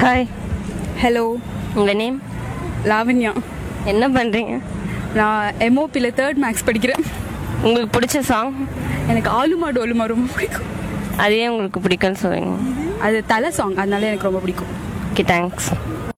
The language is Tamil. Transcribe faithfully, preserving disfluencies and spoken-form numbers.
ஹாய். ஹலோ. உங்கள் நேம்? லாவண்யா. என்ன பண்ணுறீங்க? நான் எம்ஓபியில் தேர்ட் மேக்ஸ் படிக்கிறேன். உங்களுக்கு பிடிச்ச சாங்? எனக்கு ஆலுமா டோலுமா ரொம்ப பிடிக்கும். அதே உங்களுக்கு பிடிக்கும்னு சொல்லுங்க. அது தலை சாங், அதனால எனக்கு ரொம்ப பிடிக்கும். Okay, thanks.